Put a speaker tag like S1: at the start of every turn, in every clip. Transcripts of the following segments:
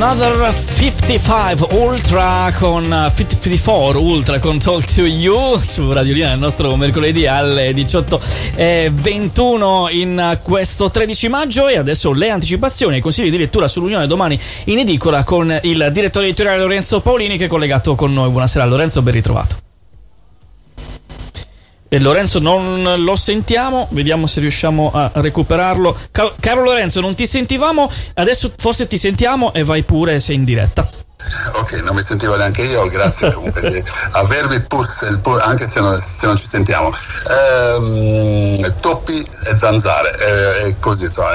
S1: Another 55 Ultra con 54 Ultra con Talk to You su Radiolina, il nostro mercoledì alle 18:21 in questo 13 maggio. E adesso le anticipazioni e i consigli di lettura sull'Unione domani in edicola con il direttore editoriale Lorenzo Paolini, che è collegato con noi. Buonasera Lorenzo, ben ritrovato. E Lorenzo non lo sentiamo, vediamo se riusciamo a recuperarlo. Caro Lorenzo, non ti sentivamo, adesso forse ti sentiamo e vai pure, sei in diretta.
S2: Ok, non mi sentivo neanche io, grazie comunque di avermi anche se non ci sentiamo. Toppi e zanzare, è così, insomma,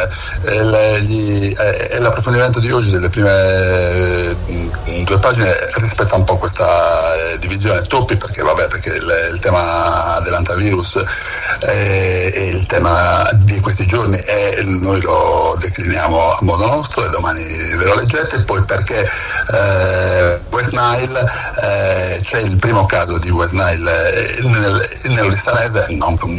S2: è l'approfondimento di oggi delle prime 2 pagine rispetta un po' questa divisione. Toppi perché il tema dell'antivirus è il tema di questi giorni e noi lo decliniamo a modo nostro e domani ve lo leggete. E poi perché West Nile, c'è il primo caso di West Nile nell'Istanese,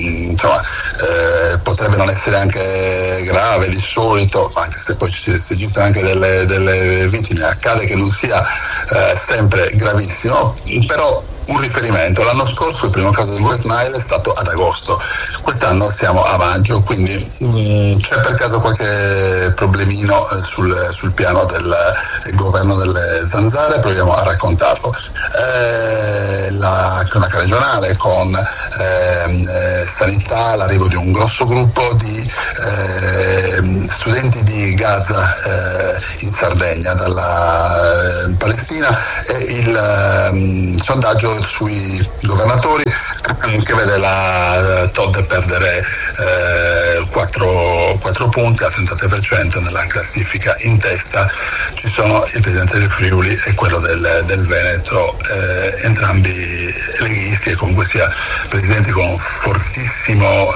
S2: potrebbe non essere anche grave di solito, anche se poi si registrano anche delle vittime. Accade che non sia sempre gravissimo, però un riferimento: l'anno scorso il primo caso di West Nile è stato ad agosto, quest'anno siamo a maggio, quindi c'è per caso qualche problemino sul piano del governo delle zanzare? Proviamo a raccontarlo. La cronaca regionale con sanità, l'arrivo di un grosso gruppo di studenti di Gaza in Sardegna dalla Palestina, e il sondaggio sui governatori che vede la Todd perdere 4 punti al 33% nella classifica. In testa ci sono il presidente del Friuli e quello del Veneto, entrambi leghisti e comunque sia presidenti con un fortissimo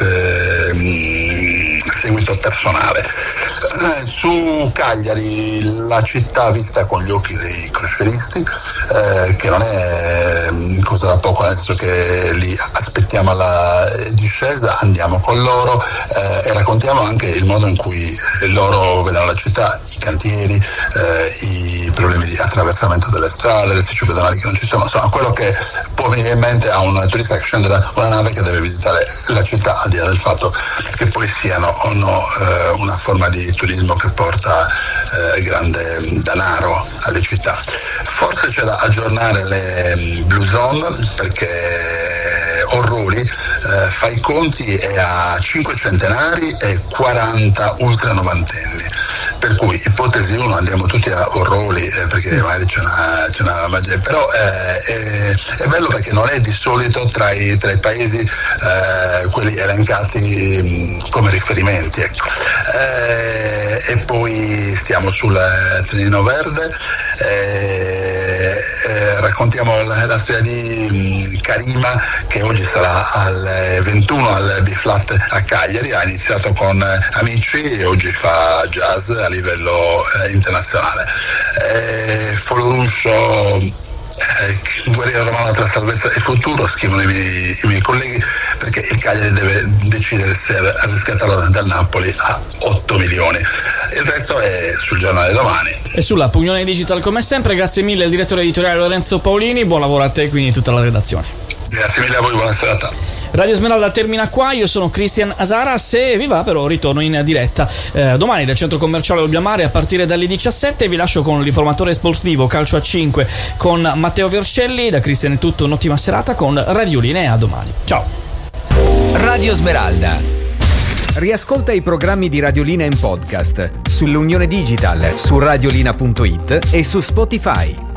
S2: seguito personale. Su Cagliari, la città vista con gli occhi dei croceristi, che non è cosa da poco, nel senso che li aspettiamo alla discesa, andiamo con loro e raccontiamo anche il modo in cui loro vedono la città, i cantieri, i problemi di attraversamento delle strade, le strisce pedonali che non ci sono, insomma quello che può venire in mente a un turista che scende da una nave che deve visitare la città, al di là del fatto che poi siano o no una forma di turismo che porta grande denaro alle città. Forse c'è da aggiornare le Blue Zone, perché orrori, fa i conti, è a 5 centenari e 40 ultra novantenni, per cui ipotesi 1 andiamo tutti a orrori, perché magari c'è una magia, però è bello perché non è di solito tra i paesi quelli elencati come riferimenti, ecco. E poi stiamo sul Trenino Verde, raccontiamo la storia di Karima, che oggi sarà alle 21 al B-Flat a Cagliari. Ha iniziato con Amici e oggi fa jazz a livello internazionale. Foloruscio, guerriero romano tra salvezza e futuro, scrivono i miei colleghi, perché il Cagliari deve decidere se riscattarlo dal Napoli a 8 milioni. Il resto è sul giornale domani
S1: e sull'app Unione Digital come sempre. Grazie mille al direttore editoriale Lorenzo Paolini, buon lavoro a te, quindi tutta la redazione.
S2: Grazie mille a voi, buona serata.
S1: Radio Smeralda termina qua, io sono Cristian Asara, se vi va però ritorno in diretta domani dal centro commerciale Olbiamare a partire dalle 17. Vi lascio con l'informatore sportivo Calcio a 5 con Matteo Vercelli. Da Cristian è tutto, un'ottima serata con Radiolina e a domani. Ciao.
S3: Radio Smeralda. Riascolta i programmi di Radiolina in podcast sull'Unione Digital, su radiolina.it e su Spotify.